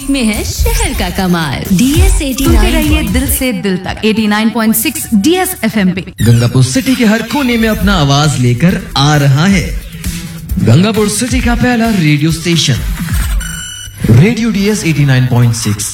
इसमें है शहर का कमाल। DS 89 सुनते रहिए दिल से दिल तक 89.6 DS FM पे। गंगापुर सिटी के हर कोने में अपना आवाज लेकर आ रहा है गंगापुर सिटी का पहला रेडियो स्टेशन, रेडियो DS 89.6।